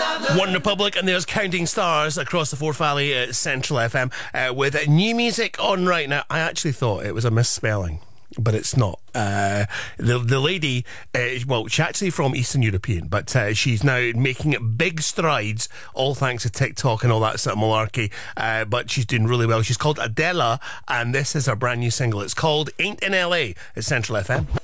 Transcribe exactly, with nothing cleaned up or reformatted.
One Republic, and there's Counting Stars across the Forth Valley at Central F M uh, with new music on right now. I actually thought it was a misspelling, but it's not. Uh, the the lady, uh, well, she's actually from Eastern European, but uh, she's now making big strides, all thanks to TikTok and all that sort of malarkey. Uh, but she's doing really well. She's called Adela, and this is her brand new single. It's called Ain't in L A at Central F M.